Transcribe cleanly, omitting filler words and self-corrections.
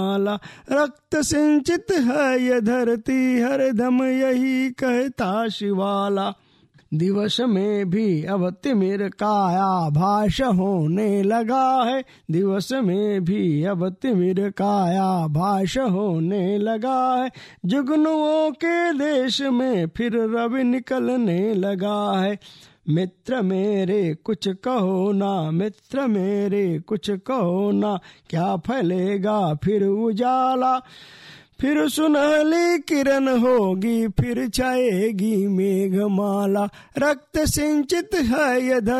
माला। रक्त सिंचित है ये धरती हरदम यही कहता शिवाला। दिवस में भी अब तिमिर काया भाष होने लगा है। दिवस में भी अब तिमिर काया भाष होने लगा है। जुगनुओं के देश में फिर रवि निकलने लगा है। मित्र मेरे कुछ कहो ना, मित्र मेरे कुछ कहो ना, क्या फैलेगा फिर उजाला। फिर सुनहली किरण होगी, फिर छाएगी मेघमाला। रक्त सिंचित है ये